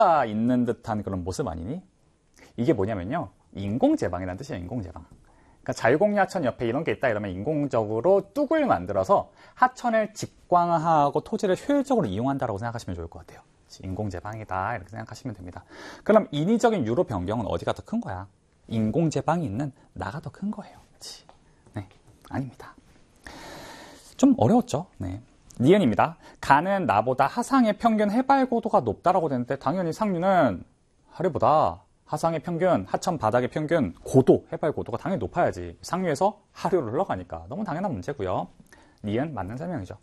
있는 듯한 그런 모습 아니니? 이게 뭐냐면요. 인공제방이라는 뜻이에요. 인공제방. 그러니까 자유공유 하천 옆에 이런 게 있다 이러면 인공적으로 뚝을 만들어서 하천을 직광하고 토지를 효율적으로 이용한다고 생각하시면 좋을 것 같아요. 인공제방이다 이렇게 생각하시면 됩니다. 그럼 인위적인 유로 변경은 어디가 더 큰 거야? 인공제방이 있는 나가 더 큰 거예요. 네, 아닙니다. 좀 어려웠죠? 네. 니은입니다. 가는 나보다 하상의 평균 해발 고도가 높다라고 되는데 당연히 상류는 하류보다 하상의 평균, 하천 바닥의 평균 고도, 해발 고도가 당연히 높아야지. 상류에서 하류로 흘러가니까 너무 당연한 문제고요. 니은 맞는 설명이죠.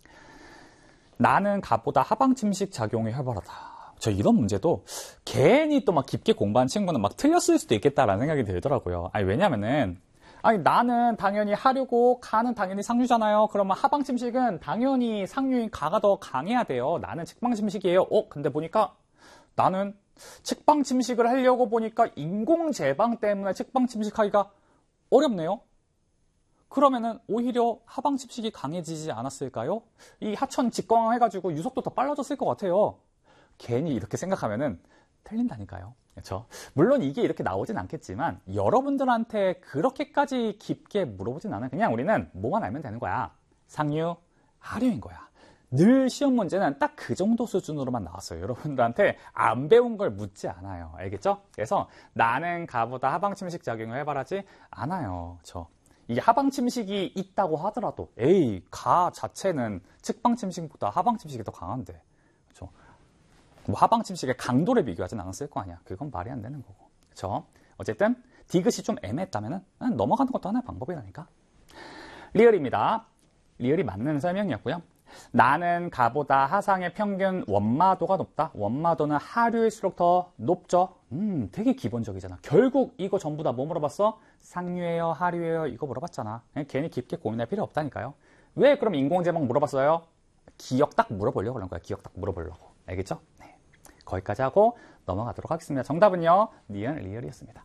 나는 가보다 하방 침식 작용이 활발하다. 저 이런 문제도 괜히 또 막 깊게 공부한 친구는 막 틀렸을 수도 있겠다라는 생각이 들더라고요. 아니 왜냐면은 나는 당연히 하류고 가는 당연히 상류잖아요. 그러면 하방 침식은 당연히 상류인 가가 더 강해야 돼요. 나는 측방 침식이에요. 근데 보니까 나는 측방 침식을 하려고 보니까 인공제방 때문에 측방 침식하기가 어렵네요. 그러면은 오히려 하방 침식이 강해지지 않았을까요? 이 하천 직광해가지고 유속도 더 빨라졌을 것 같아요. 괜히 이렇게 생각하면은 틀린다니까요. 그렇죠? 물론 이게 이렇게 나오진 않겠지만 여러분들한테 그렇게까지 깊게 물어보진 않아요. 그냥 우리는 뭐만 알면 되는 거야. 상류, 하류인 거야. 늘 시험 문제는 딱 그 정도 수준으로만 나왔어요. 여러분들한테 안 배운 걸 묻지 않아요. 알겠죠? 그래서 나는 가보다 하방 침식 작용을 해발하지 않아요. 이게 하방 침식이 있다고 하더라도 가 자체는 측방 침식보다 하방 침식이 더 강한데 그렇죠? 뭐 하방 침식의 강도를 비교하진 않았을 거 아니야. 그건 말이 안 되는 거고. 그렇죠? 어쨌든 디귿이 좀 애매했다면은 넘어가는 것도 하나의 방법이라니까. 리을입니다. 리을이 맞는 설명이었고요. 나는 가보다 하상의 평균 원마도가 높다. 원마도는 하류일수록 더 높죠. 되게 기본적이잖아. 결국 이거 전부 다 뭐 물어봤어? 상류예요, 하류예요? 이거 물어봤잖아. 괜히 깊게 고민할 필요 없다니까요. 왜 그럼 인공제방 물어봤어요? 기억 딱 물어보려고 그런 거야. 기억 딱 물어보려고. 알겠죠? 네. 거기까지 하고 넘어가도록 하겠습니다. 정답은요. 니은, 리을이었습니다.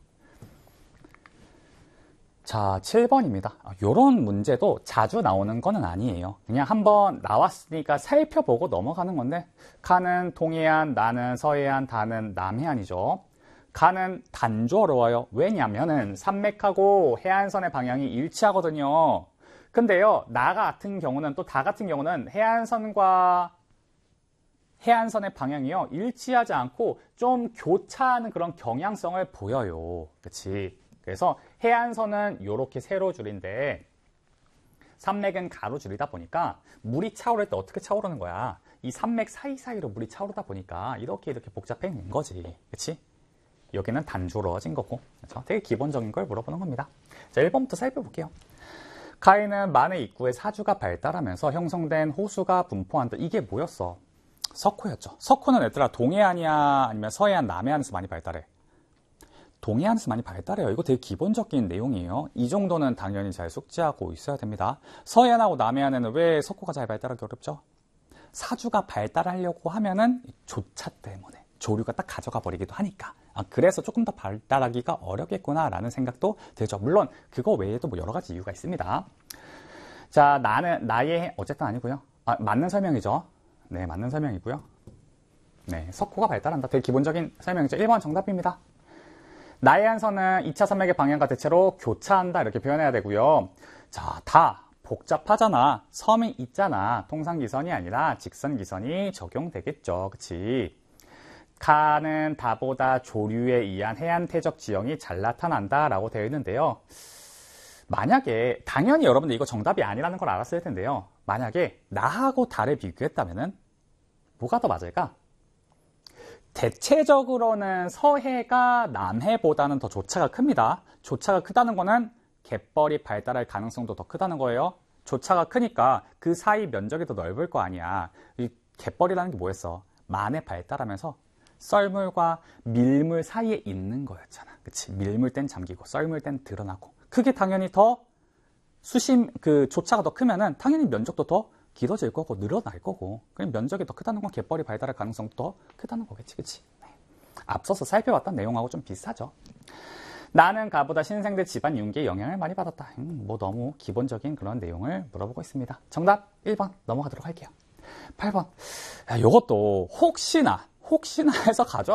자, 7번입니다. 이런 문제도 자주 나오는 거는 아니에요. 그냥 한번 나왔으니까 살펴보고 넘어가는 건데 가는 동해안, 나는 서해안, 다는 남해안이죠. 가는 단조로워요. 왜냐면은 산맥하고 해안선의 방향이 일치하거든요. 근데요, 나 같은 경우는 또 다 같은 경우는 해안선과 해안선의 방향이요 일치하지 않고 좀 교차하는 그런 경향성을 보여요. 그치? 그래서 해안선은 이렇게 세로줄인데 산맥은 가로줄이다 보니까 물이 차오를 때 어떻게 차오르는 거야? 이 산맥 사이사이로 물이 차오르다 보니까 이렇게 복잡해 있는 거지. 그치? 여기는 단조로워진 거고. 그렇죠? 되게 기본적인 걸 물어보는 겁니다. 자, 1번부터 살펴볼게요. 가에는 만해 입구에 사주가 발달하면서 형성된 호수가 분포한다. 이게 뭐였어? 석호였죠. 석호는 얘들아 동해안이야 아니면 서해안, 남해안에서 많이 발달해? 동해안에서 많이 발달해요. 이거 되게 기본적인 내용이에요. 이 정도는 당연히 잘 숙지하고 있어야 됩니다. 서해안하고 남해안에는 왜 석호가 잘 발달하기 어렵죠? 사주가 발달하려고 하면은 조차 때문에 조류가 딱 가져가 버리기도 하니까 그래서 조금 더 발달하기가 어렵겠구나라는 생각도 들죠. 물론 그거 외에도 뭐 여러 가지 이유가 있습니다. 자, 나의 어쨌든 아니고요. 맞는 설명이죠. 네, 맞는 설명이고요. 네, 석호가 발달한다. 되게 기본적인 설명이죠. 1번 정답입니다. 나해안선은 2차 산맥의 방향과 대체로 교차한다 이렇게 표현해야 되고요. 자, 다 복잡하잖아. 섬이 있잖아. 통상기선이 아니라 직선기선이 적용되겠죠. 그치? 가는 다보다 조류에 의한 해안태적 지형이 잘 나타난다 라고 되어 있는데요. 만약에 당연히 여러분들 이거 정답이 아니라는 걸 알았을 텐데요. 만약에 나하고 달을 비교했다면 뭐가 더 맞을까? 대체적으로는 서해가 남해보다는 더 조차가 큽니다. 조차가 크다는 거는 갯벌이 발달할 가능성도 더 크다는 거예요. 조차가 크니까 그 사이 면적이 더 넓을 거 아니야. 이 갯벌이라는 게 뭐였어? 만에 발달하면서 썰물과 밀물 사이에 있는 거였잖아. 그치? 밀물 땐 잠기고 썰물 땐 드러나고. 그게 당연히 더 조차가 더 크면은 당연히 면적도 더 길어질 거고 늘어날 거고. 그럼 면적이 더 크다는 건 갯벌이 발달할 가능성도 더 크다는 거겠지. 그치? 네. 앞서서 살펴봤던 내용하고 좀 비슷하죠. 나는 가보다 신생대 집안 융기에 영향을 많이 받았다. 뭐 너무 기본적인 그런 내용을 물어보고 있습니다. 정답 1번 넘어가도록 할게요. 8번. 요것도 혹시나 해서 가져와